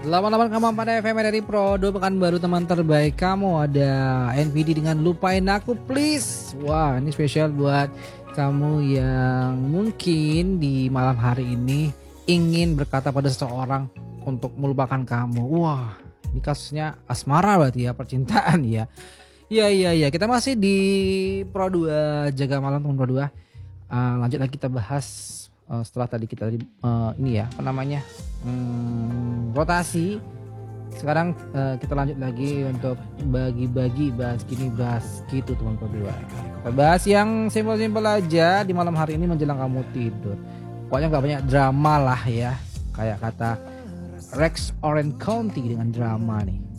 Selamat malam kamu pada FM dari Pro 2 Pekanbaru, teman terbaik kamu. Ada NVD dengan Lupain Aku Please. Wah, ini spesial buat kamu yang mungkin di malam hari ini ingin berkata pada seseorang untuk melupakan kamu. Wah, ini kasusnya asmara berarti ya, percintaan ya. Iya, kita masih di Pro 2, jaga malam teman Pro 2. Lanjut lagi kita bahas setelah tadi kita ini ya, apa namanya, rotasi. Sekarang kita lanjut lagi untuk bagi-bagi, bahas gini bahas gitu teman Pro 2. Kita bahas yang simpel-simpel aja di malam hari ini menjelang kamu tidur. Pokoknya nggak banyak drama lah ya, kayak kata Rex Orange County dengan drama nih.